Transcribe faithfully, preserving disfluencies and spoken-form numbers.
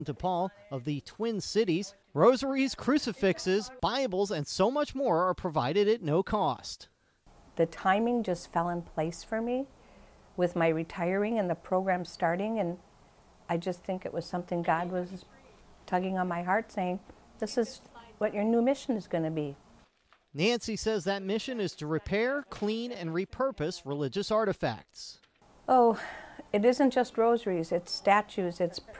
To Paul of the Twin Cities, rosaries, crucifixes, Bibles, and so much more are provided at no cost. The timing just fell in place for me with my retiring and the program starting, and I just think it was something God was tugging on my heart saying, this is what your new mission is going to be. Nancy says that mission is to repair, clean, and repurpose religious artifacts. Oh, it isn't just rosaries, it's statues, it's